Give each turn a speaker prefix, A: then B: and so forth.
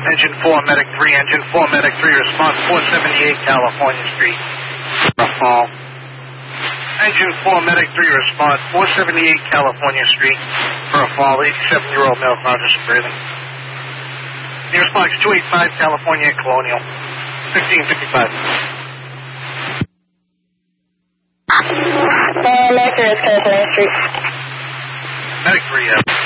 A: Engine 4, Medic 3, Engine 4, Medic 3, response 478 California Street. For a fall. Engine 4, Medic 3, response 478 California Street. For a fall, 87-year-old male conscious and breathing. Nearest box 285 California Colonial. 1555.
B: Medic 3 is California Street.
A: Medic 3, yeah.